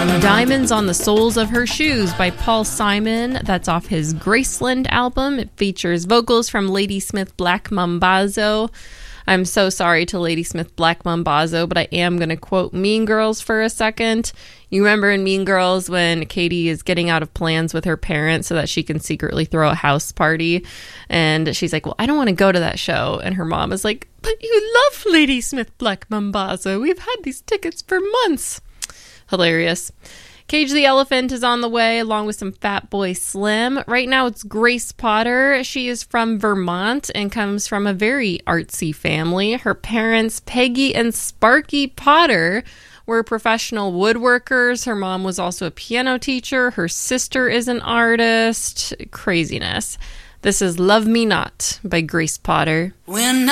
Diamonds on the Soles of Her Shoes by Paul Simon. That's off his Graceland album. It features vocals from Ladysmith Black Mambazo. I'm so sorry to Ladysmith Black Mambazo, but I am going to quote Mean Girls for a second. You remember in Mean Girls when Katie is getting out of plans with her parents so that she can secretly throw a house party? And she's like, well, I don't want to go to that show. And her mom is like, but you love Ladysmith Black Mambazo. We've had these tickets for months. Hilarious. Cage the Elephant is on the way, along with some Fatboy Slim. Right now, it's Grace Potter. She is from Vermont and comes from a very artsy family. Her parents, Peggy and Sparky Potter, were professional woodworkers. Her mom was also a piano teacher. Her sister is an artist. Craziness. This is Love Me Not by Grace Potter. When